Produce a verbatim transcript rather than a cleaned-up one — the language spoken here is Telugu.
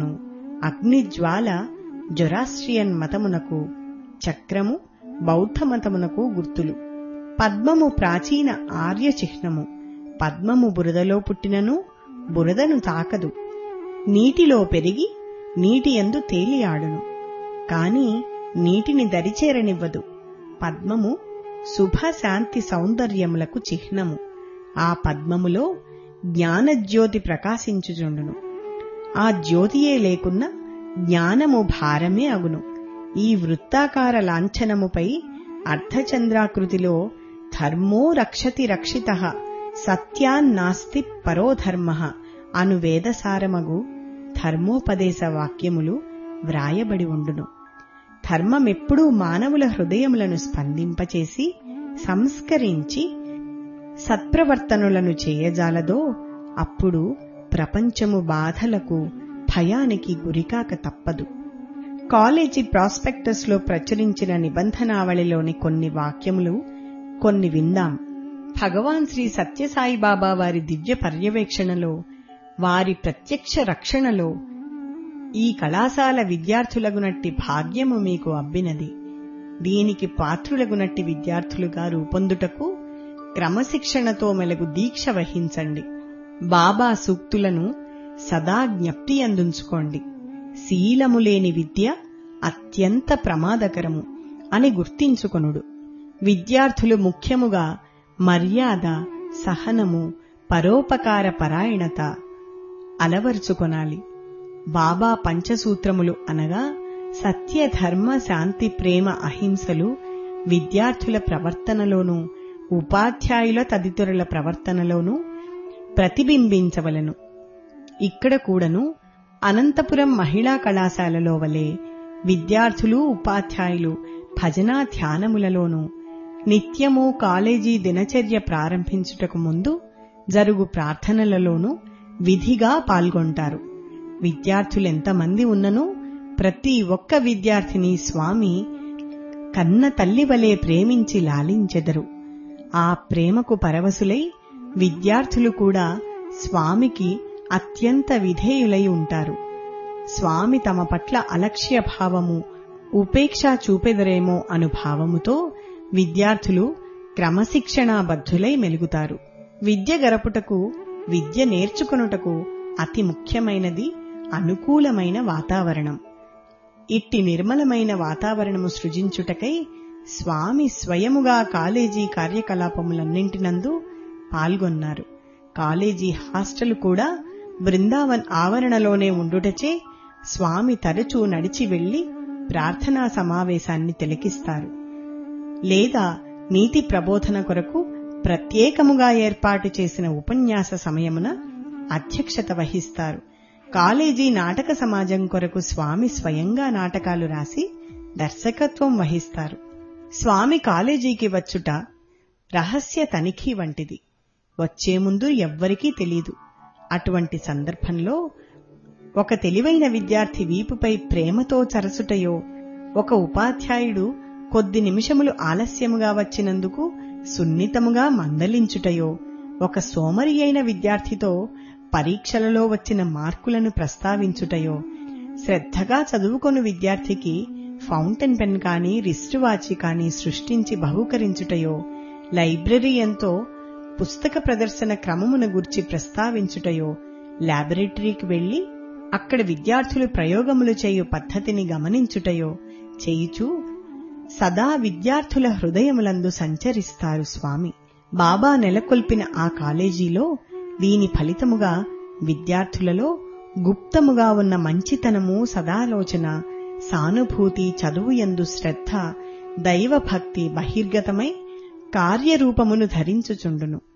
అగ్నిజ్వాల జొరాస్ట్రియన్ మతమునకు, చక్రము బౌద్ధ మతమునకు గుర్తులు. పద్మము ప్రాచీన ఆర్య చిహ్నము. పద్మము బురదలో పుట్టినను బురదను తాకదు. నీటిలో పెరిగి నీటియందు తేలియాడును, కాని నీటిని దరిచేరనివ్వదు. పద్మము శుభ శాంతి సౌందర్యములకు చిహ్నము. ఆ పద్మములో జ్ఞానజ్యోతి ప్రకాశించుచుండును. ఆ జ్యోతియే లేకున్న జ్ఞానము భారమే అగును. ఈ వృత్తాకార లాంఛనముపై అర్ధచంద్రాకృతిలో ధర్మో రక్షతి రక్షితః సత్యాన్నాస్తి పరోధర్మః అను వేదసారమగు ధర్మోపదేశ వాక్యములు వ్రాయబడి ఉండును. ధర్మమెప్పుడూ మానవుల హృదయములను స్పందింపచేసి సంస్కరించి సత్ప్రవర్తనులను చేయజాలదో అప్పుడు ప్రపంచము బాధలకు భయానికి గురికాక తప్పదు. కాలేజీ ప్రాస్పెక్టస్ లో ప్రచురించిన నిబంధనావళిలోని కొన్ని వాక్యములు కొన్ని విందాం. భగవాన్ శ్రీ సత్యసాయిబాబా వారి దివ్య పర్యవేక్షణలో, వారి ప్రత్యక్ష రక్షణలో ఈ కళాశాల విద్యార్థులగునట్టి భాగ్యము మీకు అబ్బినది. దీనికి పాత్రులగునట్టి విద్యార్థులుగా రూపొందుటకు క్రమశిక్షణతో మెలగు దీక్ష వహించండి. బాబా సూక్తులను సదా జ్ఞప్తి అందుంచుకోండి. శీలములేని విద్య అత్యంత ప్రమాదకరము అని గుర్తించుకొనుడు. విద్యార్థులు ముఖ్యముగా మర్యాద, సహనము, పరోపకార పరాయణత అలవర్చుకొనాలి. బాబా పంచసూత్రములు అనగా సత్య, ధర్మ, శాంతి, ప్రేమ, అహింసలు విద్యార్థుల ప్రవర్తనలోనూ ఉపాధ్యాయుల తదితరుల ప్రవర్తనలోనూ ప్రతిబింబించవలను. ఇక్కడ కూడాను అనంతపురం మహిళా కళాశాలలో వలె విద్యార్థులు, ఉపాధ్యాయులు భజనా ధ్యానములలోనూ నిత్యము కాలేజీ దినచర్య ప్రారంభించుటకు ముందు జరుగు ప్రార్థనలలోనూ విధిగా పాల్గొంటారు. విద్యార్థులెంతమంది ఉన్ననూ ప్రతి ఒక్క విద్యార్థిని స్వామి కన్న తల్లి వలె ప్రేమించి లాలించెదరు. ఆ ప్రేమకు పరవశులై విద్యార్థులు కూడా స్వామికి అత్యంత విధేయులై ఉంటారు. స్వామి తమ పట్ల అలక్ష్య భావము, ఉపేక్ష చూపెదరేమో అను భావముతో విద్యార్థులు క్రమశిక్షణాబద్ధులై మెలుగుతారు. విద్య గరపుటకు, విద్య నేర్చుకొనుటకు అతి ముఖ్యమైనది అనుకూలమైన వాతావరణం. ఇట్టి నిర్మలమైన వాతావరణము సృజించుటకై స్వామి స్వయముగా కాలేజీ కార్యకలాపములన్నింటినందు పాల్గొన్నారు. కాలేజీ హాస్టల్ కూడా బృందావన్ ఆవరణలోనే ఉండుటచే స్వామి తరచూ నడిచి వెళ్లి ప్రార్థనా సమావేశాన్ని తిలకిస్తారు. లేదా నీతి ప్రబోధన కొరకు ప్రత్యేకముగా ఏర్పాటు చేసిన ఉపన్యాస సమయమున అధ్యక్షత వహిస్తారు. కాలేజీ నాటక సమాజం కొరకు స్వామి స్వయంగా నాటకాలు రాసి దర్శకత్వం వహిస్తారు. స్వామి కాలేజీకి వచ్చుట రహస్య తనిఖీ వంటిది. వచ్చే ముందు ఎవ్వరికీ తెలీదు. అటువంటి సందర్భంలో ఒక తెలివైన విద్యార్థి వీపుపై ప్రేమతో చరసుటయో, ఒక ఉపాధ్యాయుడు కొద్ది నిమిషములు ఆలస్యముగా వచ్చినందుకు సున్నితముగా మందలించుటయో, ఒక సోమరి అయిన విద్యార్థితో పరీక్షలలో వచ్చిన మార్కులను ప్రస్తావించుటయో, శ్రద్ధగా చదువుకొను విద్యార్థికి ఫౌంటైన్ పెన్ కానీ రిస్ట్ వాచి కానీ సృష్టించి బహూకరించుటయో, లైబ్రరీయంతో పుస్తక ప్రదర్శన క్రమమును గూర్చి ప్రస్తావించుటయో, లాబొరేటరీకి వెళ్లి అక్కడ విద్యార్థులు ప్రయోగములు చేయు పద్ధతిని గమనించుటయో చేయుచూ సదా విద్యార్థుల హృదయములందు సంచరిస్తారు స్వామి. బాబా నెలకొల్పిన ఆ కాలేజీలో దీని ఫలితముగా విద్యార్థులలో గుప్తముగా ఉన్న మంచితనము, సదాలోచన, సానుభూతి, చదువుయందు శ్రద్ధ, దైవభక్తి బహిర్గతమై కార్యరూపమును ధరించుచుండును.